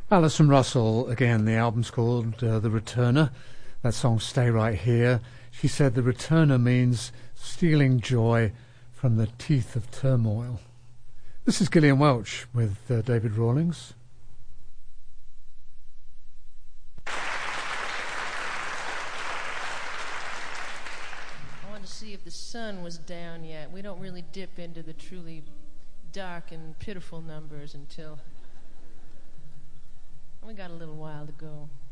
Alison Russell, again, the album's called The Returner. That song, Stay Right Here. She said the returner means stealing joy from the teeth of turmoil. This is Gillian Welch with David Rawlings. I wanted to see if the sun was down yet. We don't really dip into the truly dark and pitiful numbers until we got a little while to go.